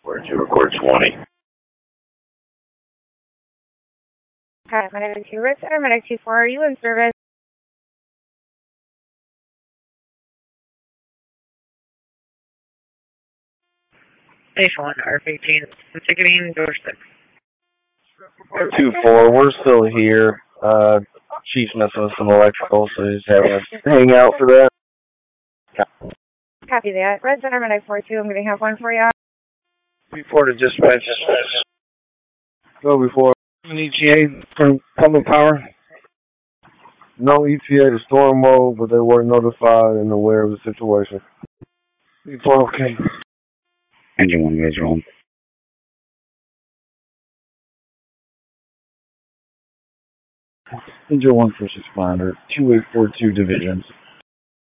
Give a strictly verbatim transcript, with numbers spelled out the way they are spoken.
Where'd you record twenty? Hi, my name is Hugh Ritz, Medic two four. Are you in service? Station one, R fifteen, ticketing, door six. two four, we're still here. Uh, Chief's messing with some electrical, so he's having us hang out for that. Copy that. Red Center, Medic four two, I'm going to have one for you. Before the dispatch, go before an E T A from public power. No E T A to storm mode, but they were notified and aware of the situation. Before, okay. Engine one visual. Engine one first responder, two eight four two division.